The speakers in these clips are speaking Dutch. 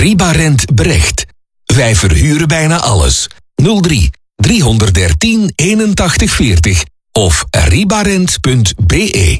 Ribarent Brecht. Wij verhuren bijna alles. 03 313 81 40 of ribarent.be.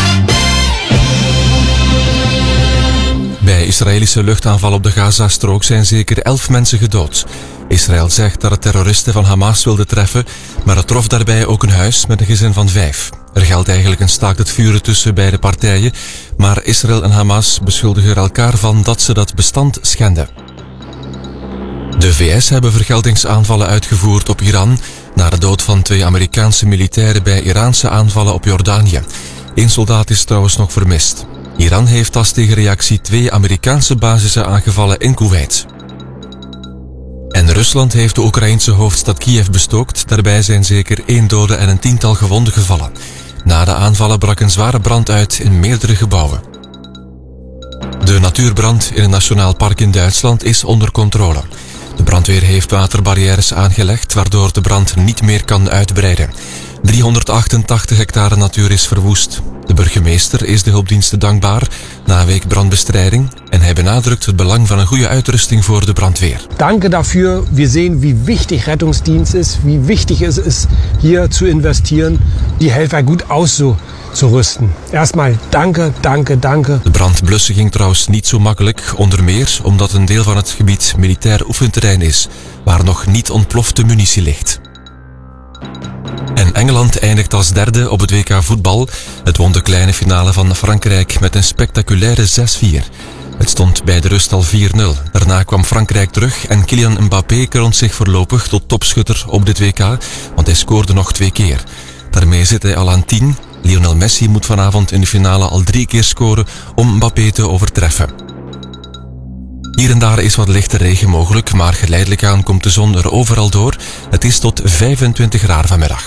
Bij Israëlische luchtaanval op de Gazastrook zijn zeker 11 mensen gedood. Israël zegt dat het terroristen van Hamas wilde treffen, maar het trof daarbij ook een huis met een gezin van 5. Er geldt eigenlijk een staakt het vuren tussen beide partijen, maar Israël en Hamas beschuldigen elkaar van dat ze dat bestand schenden. De VS hebben vergeldingsaanvallen uitgevoerd op Iran na de dood van 2 Amerikaanse militairen bij Iraanse aanvallen op Jordanië. 1 soldaat is trouwens nog vermist. Iran heeft als tegenreactie 2 Amerikaanse basissen aangevallen in Kuwait. En Rusland heeft de Oekraïense hoofdstad Kiev bestookt. Daarbij zijn zeker 1 dode en een 10-tal gewonden gevallen. Na de aanvallen brak een zware brand uit in meerdere gebouwen. De natuurbrand in een nationaal park in Duitsland is onder controle. De brandweer heeft waterbarrières aangelegd, waardoor de brand niet meer kan uitbreiden. 388 hectare natuur is verwoest. De burgemeester is de hulpdiensten dankbaar na een week brandbestrijding en hij benadrukt het belang van een goede uitrusting voor de brandweer. Danke dafür. Wir sehen, wie wichtig Rettungsdienst ist, wie wichtig es ist, hier zu investieren, die Helfer gut auszurüsten. Erstmal danke, danke, danke. De brandblussen ging trouwens niet zo makkelijk, onder meer omdat een deel van het gebied militair oefenterrein is, waar nog niet ontplofte munitie ligt. En Engeland eindigt als derde op het WK voetbal. Het won de kleine finale van Frankrijk met een spectaculaire 6-4. Het stond bij de rust al 4-0. Daarna kwam Frankrijk terug en Kylian Mbappé kroont zich voorlopig tot topschutter op dit WK, want hij scoorde nog 2 keer. Daarmee zit hij al aan 10. Lionel Messi moet vanavond in de finale al 3 keer scoren om Mbappé te overtreffen. Hier en daar is wat lichte regen mogelijk, maar geleidelijk aan komt de zon er overal door. Het is tot 25 graden vanmiddag.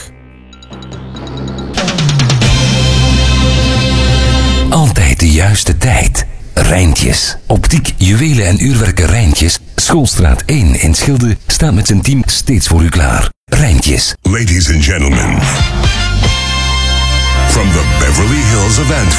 Altijd de juiste tijd. Rijntjes. Optiek, juwelen en uurwerken Rijntjes. Schoolstraat 1 in Schilde staat met zijn team steeds voor u klaar. Rijntjes. Ladies and gentlemen, from the Beverly Hills of Antwerp.